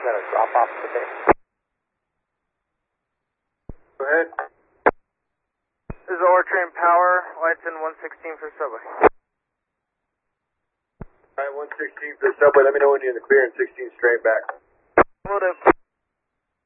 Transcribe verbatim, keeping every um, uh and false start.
got a drop off today. Go ahead. This is Ore Train Power, lights in one sixteen for subway. Alright, one sixteen for the subway, let me know when you're in the clear and sixteen straight back. Will do.